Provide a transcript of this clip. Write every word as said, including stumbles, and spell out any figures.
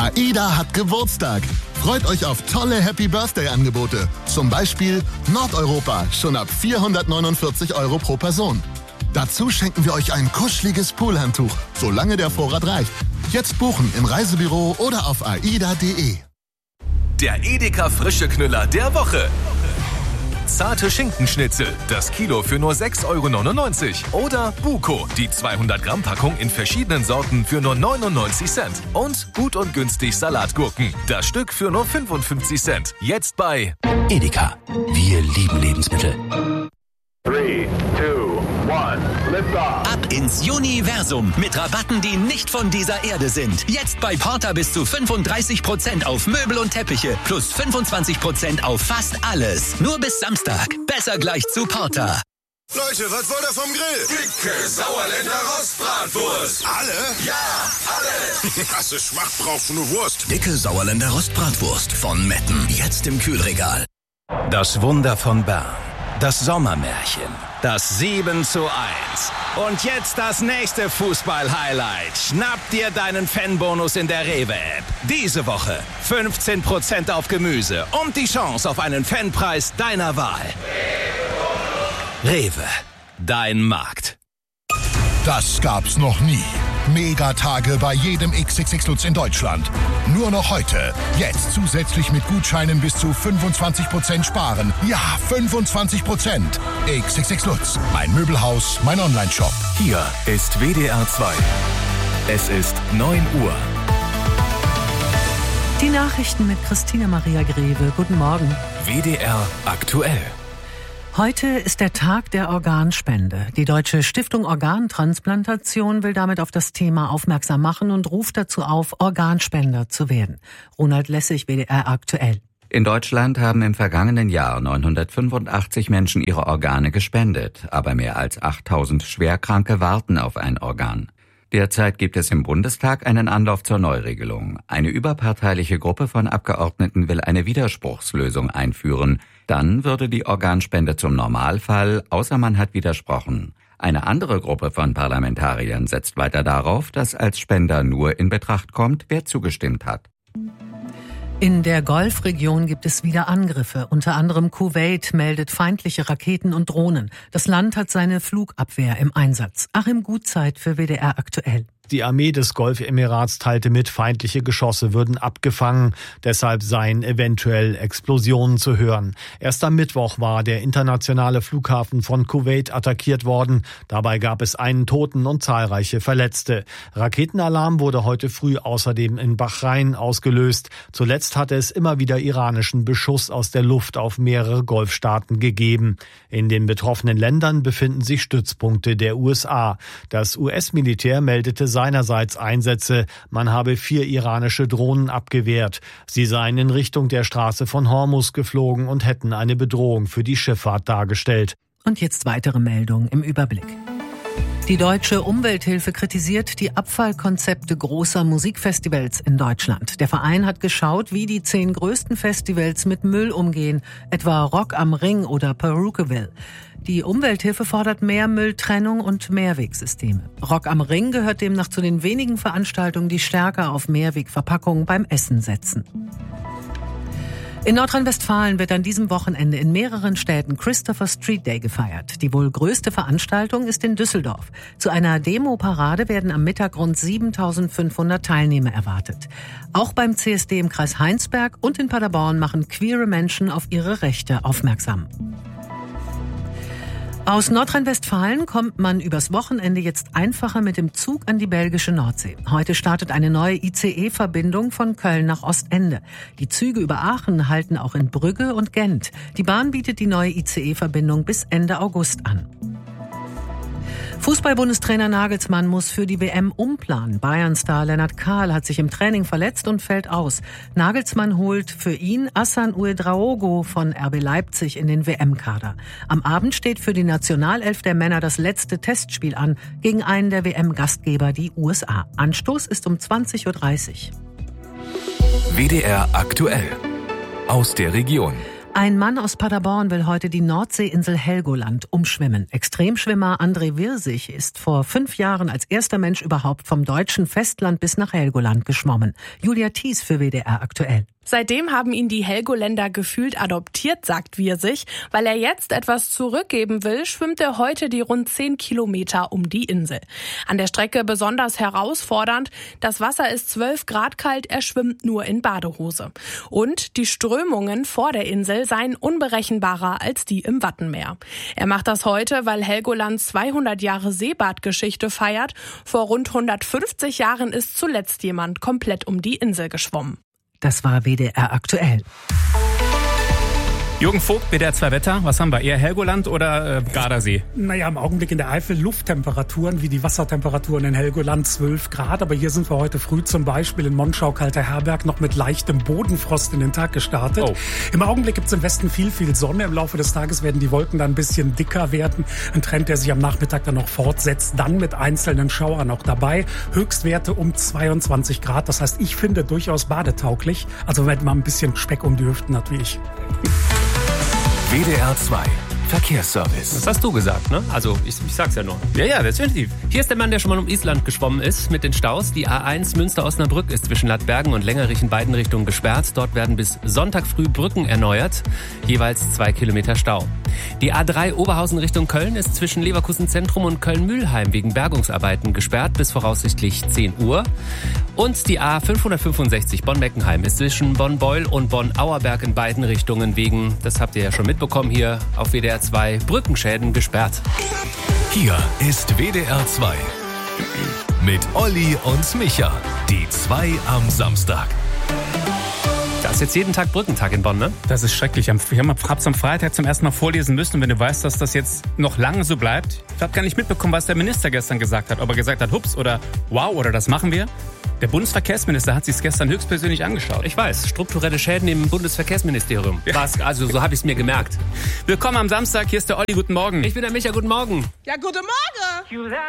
AIDA hat Geburtstag. Freut euch auf tolle Happy-Birthday-Angebote. Zum Beispiel Nordeuropa, schon ab vierhundertneunundvierzig Euro pro Person. Dazu schenken wir euch ein kuscheliges Poolhandtuch, solange der Vorrat reicht. Jetzt buchen im Reisebüro oder auf aida punkt de. Der Edeka Frische Knüller der Woche. Zarte Schinkenschnitzel, das Kilo für nur sechs Euro neunundneunzig. Oder Buko, die zweihundert Gramm Packung in verschiedenen Sorten für nur neunundneunzig Cent. Und gut und günstig Salatgurken, das Stück für nur fünfundfünfzig Cent. Jetzt bei Edeka. Wir lieben Lebensmittel. drei, zwei, eins, lift off. Ab ins Universum mit Rabatten, die nicht von dieser Erde sind. Jetzt bei Porter bis zu fünfunddreißig Prozent auf Möbel und Teppiche plus fünfundzwanzig Prozent auf fast alles. Nur bis Samstag. Besser gleich zu Porter. Leute, was wollt ihr vom Grill? Dicke Sauerländer Rostbratwurst. Alle? Ja, alle. Krasse Schmacht braucht nur Wurst. Dicke Sauerländer Rostbratwurst von Metten. Jetzt im Kühlregal. Das Wunder von Bern. Das Sommermärchen. Das sieben zu eins. Und jetzt das nächste Fußball-Highlight. Schnapp dir deinen Fanbonus in der Rewe-App. Diese Woche fünfzehn Prozent auf Gemüse und die Chance auf einen Fanpreis deiner Wahl. Rewe, dein Markt. Das gab's noch nie. Megatage bei jedem X X X Lutz in Deutschland. Nur noch heute. Jetzt zusätzlich mit Gutscheinen bis zu fünfundzwanzig Prozent sparen. Ja, fünfundzwanzig Prozent. X X X Lutz. Mein Möbelhaus, mein Onlineshop. Hier ist W D R zwei. Es ist neun Uhr. Die Nachrichten mit Christina Maria Greve. Guten Morgen. W D R aktuell. Heute ist der Tag der Organspende. Die Deutsche Stiftung Organtransplantation will damit auf das Thema aufmerksam machen und ruft dazu auf, Organspender zu werden. Ronald Lessig, W D R aktuell. In Deutschland haben im vergangenen Jahr neunhundertfünfundachtzig Menschen ihre Organe gespendet, aber mehr als achttausend Schwerkranke warten auf ein Organ. Derzeit gibt es im Bundestag einen Anlauf zur Neuregelung. Eine überparteiliche Gruppe von Abgeordneten will eine Widerspruchslösung einführen. Dann würde die Organspende zum Normalfall, außer man hat widersprochen. Eine andere Gruppe von Parlamentariern setzt weiter darauf, dass als Spender nur in Betracht kommt, wer zugestimmt hat. In der Golfregion gibt es wieder Angriffe. Unter anderem Kuwait meldet feindliche Raketen und Drohnen. Das Land hat seine Flugabwehr im Einsatz. Achim Gutzeit für W D R aktuell. Die Armee des Golfemirats teilte mit, feindliche Geschosse würden abgefangen. Deshalb seien eventuell Explosionen zu hören. Erst am Mittwoch war der internationale Flughafen von Kuwait attackiert worden. Dabei gab es einen Toten und zahlreiche Verletzte. Raketenalarm wurde heute früh außerdem in Bahrain ausgelöst. Zuletzt hatte es immer wieder iranischen Beschuss aus der Luft auf mehrere Golfstaaten gegeben. In den betroffenen Ländern befinden sich Stützpunkte der U S A. Das U S-Militär meldete seinerseits Einsätze. Man habe vier iranische Drohnen abgewehrt. Sie seien in Richtung der Straße von Hormuz geflogen und hätten eine Bedrohung für die Schifffahrt dargestellt. Und jetzt weitere Meldungen im Überblick. Die Deutsche Umwelthilfe kritisiert die Abfallkonzepte großer Musikfestivals in Deutschland. Der Verein hat geschaut, wie die zehn größten Festivals mit Müll umgehen, etwa Rock am Ring oder Perukaville. Die Umwelthilfe fordert mehr Mülltrennung und Mehrwegsysteme. Rock am Ring gehört demnach zu den wenigen Veranstaltungen, die stärker auf Mehrwegverpackungen beim Essen setzen. In Nordrhein-Westfalen wird an diesem Wochenende in mehreren Städten Christopher Street Day gefeiert. Die wohl größte Veranstaltung ist in Düsseldorf. Zu einer Demo-Parade werden am Mittag rund siebentausendfünfhundert Teilnehmer erwartet. Auch beim C S D im Kreis Heinsberg und in Paderborn machen queere Menschen auf ihre Rechte aufmerksam. Aus Nordrhein-Westfalen kommt man übers Wochenende jetzt einfacher mit dem Zug an die belgische Nordsee. Heute startet eine neue I C E-Verbindung von Köln nach Ostende. Die Züge über Aachen halten auch in Brügge und Gent. Die Bahn bietet die neue I C E-Verbindung bis Ende August an. Fußball-Bundestrainer Nagelsmann muss für die W M umplanen. Bayern-Star Lennart Kahl hat sich im Training verletzt und fällt aus. Nagelsmann holt für ihn Hassan Ouedraogo von R B Leipzig in den W M-Kader. Am Abend steht für die Nationalelf der Männer das letzte Testspiel an gegen einen der W M-Gastgeber, die U S A. Anstoß ist um zwanzig Uhr dreißig. W D R aktuell. Aus der Region. Ein Mann aus Paderborn will heute die Nordseeinsel Helgoland umschwimmen. Extremschwimmer André Wirsig ist vor fünf Jahren als erster Mensch überhaupt vom deutschen Festland bis nach Helgoland geschwommen. Julia Thies für W D R aktuell. Seitdem haben ihn die Helgoländer gefühlt adoptiert, sagt Wirsig. Weil er jetzt etwas zurückgeben will, schwimmt er heute die rund zehn Kilometer um die Insel. An der Strecke besonders herausfordernd. Das Wasser ist zwölf Grad kalt, er schwimmt nur in Badehose. Und die Strömungen vor der Insel seien unberechenbarer als die im Wattenmeer. Er macht das heute, weil Helgoland zweihundert Jahre Seebadgeschichte feiert. Vor rund hundertfünfzig Jahren ist zuletzt jemand komplett um die Insel geschwommen. Das war W D R aktuell. Jürgen Vogt, W D R zwei Wetter. Was haben wir? Eher Helgoland oder äh, Gardasee? Naja, im Augenblick in der Eifel Lufttemperaturen wie die Wassertemperaturen in Helgoland zwölf Grad. Aber hier sind wir heute früh zum Beispiel in Monschau, Kalter Herberg noch mit leichtem Bodenfrost in den Tag gestartet. Oh. Im Augenblick gibt es im Westen viel, viel Sonne. Im Laufe des Tages werden die Wolken dann ein bisschen dicker werden. Ein Trend, der sich am Nachmittag dann noch fortsetzt. Dann mit einzelnen Schauern auch dabei. Höchstwerte um zweiundzwanzig Grad. Das heißt, ich finde durchaus badetauglich. Also wenn man ein bisschen Speck um die Hüften hat wie ich. W D R zwei Verkehrsservice. Das hast du gesagt, ne? Also, ich, ich sag's ja nur. Ja, ja, definitiv. Hier ist der Mann, der schon mal um Island geschwommen ist, mit den Staus. Die A eins Münster-Osnabrück ist zwischen Ladbergen und Längerich in beiden Richtungen gesperrt. Dort werden bis Sonntag früh Brücken erneuert. Jeweils zwei Kilometer Stau. Die A drei Oberhausen Richtung Köln ist zwischen Leverkusen Zentrum und Köln-Mühlheim wegen Bergungsarbeiten gesperrt bis voraussichtlich zehn Uhr. Und die A fünfhundertfünfundsechzig Bonn-Meckenheim ist zwischen Bonn-Beul und Bonn-Auerberg in beiden Richtungen wegen, das habt ihr ja schon mitbekommen hier auf W D R zwei, Brückenschäden gesperrt. Hier ist W D R zwei mit Olli und Micha, die zwei am Samstag. Das ist jetzt jeden Tag Brückentag in Bonn, ne? Das ist schrecklich. Ich habe es am Freitag zum ersten Mal vorlesen müssen. Und wenn du weißt, dass das jetzt noch lange so bleibt, ich habe gar nicht mitbekommen, was der Minister gestern gesagt hat. Ob er gesagt hat, hups oder wow oder das machen wir. Der Bundesverkehrsminister hat sich es gestern höchstpersönlich angeschaut. Ich weiß, strukturelle Schäden im Bundesverkehrsministerium. Ja. Was, also so habe ich es mir gemerkt. Willkommen am Samstag, hier ist der Olli, guten Morgen. Ich bin der Micha, guten Morgen. Ja, guten Morgen.